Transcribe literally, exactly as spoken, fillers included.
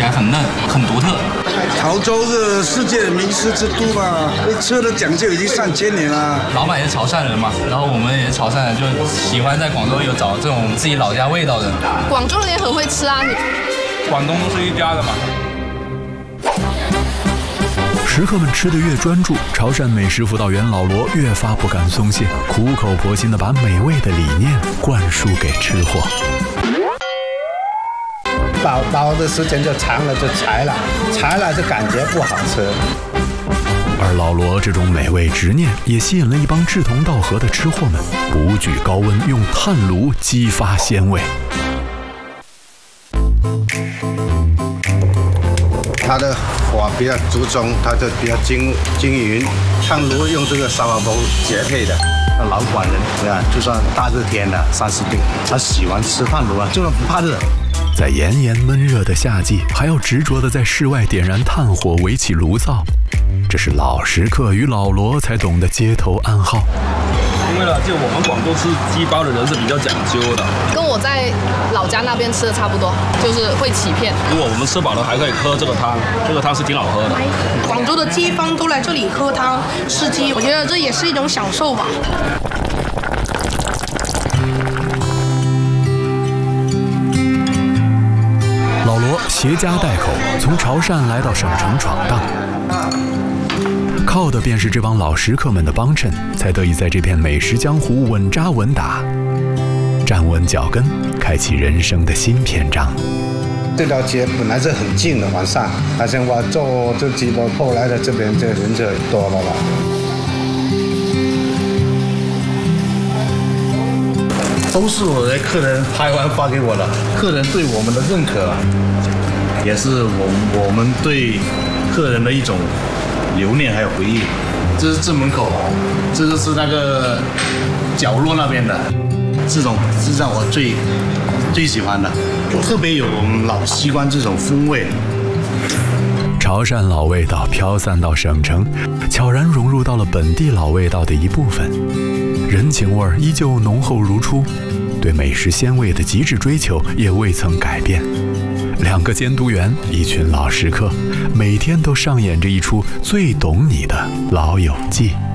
来很嫩，很独特。 潮州是世界名师之都嘛，吃的讲究已经上千年了。 老板也是潮汕人嘛，然后我们也是潮汕人，就喜欢在广州有找这种自己老家味道的。 广州人也很会吃啊， 广东都是一家的嘛。 食客们吃得越专注，潮汕美食辅导员老罗越发不敢松懈，苦口婆心地把美味的理念灌输给吃货。 煲煲的时间就长了，就柴了，柴了就感觉不好吃。 而老罗这种美味执念，也吸引了一帮志同道合的吃货们，不惧高温，用炭炉激发鲜味。 它的火比较注重，它就比较均均匀。炭炉用这个烧烤炉绝配的。那老广人，对吧？就算大热天的三十度，他喜欢吃炭炉啊，就是不怕热。 在炎炎闷热的夏季，还要执着地在室外点燃炭火，围起炉灶，这是老食客与老罗才懂的街头暗号。 因为呢，就我们广州吃鸡煲的人是比较讲究的， 跟我在老家那边吃的差不多，就是会起片。 如果我们吃饱了，还可以喝这个汤，这个汤是挺好喝的。 广州的街坊都来这里喝汤吃鸡，我觉得这也是一种享受吧。 老罗携家带口从潮汕来到省城闯荡，靠的便是这帮老食客们的帮衬，才得以在这片美食江湖稳扎稳打，站稳脚跟，开启人生的新篇章。 这条街本来是很近的，晚上，好像我坐这几波后来的这边这人就多了吧。 都是我的客人拍完发给我的，客人对我们的认可，也是我我们对客人的一种留念还有回忆。这是正门口，这就是那个角落那边的，这种是让我最最喜欢的，特别有我们老西关这种风味。 潮汕老味道飘散到省城，悄然融入到了本地老味道的一部分，人情味儿依旧浓厚如初，对美食鲜味的极致追求也未曾改变。两个监督员，一群老食客，每天都上演着一出最懂你的老友记。